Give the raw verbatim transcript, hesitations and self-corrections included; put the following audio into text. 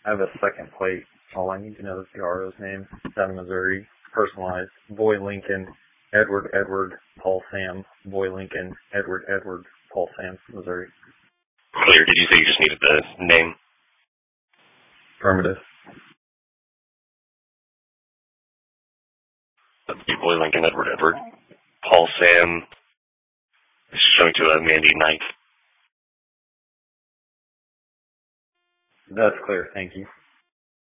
I have a second plate. All I need to know is the R O's name. Seven Missouri. Personalized. Boy Lincoln. Edward Edward Paul Sam. Boy Lincoln. Edward Edward Paul Sam. Missouri. Clear. Did you say you just needed the name? Affirmative. Boy Lincoln. Edward Edward Paul Sam. Showing to a Mandy Knight. That's clear. Thank you.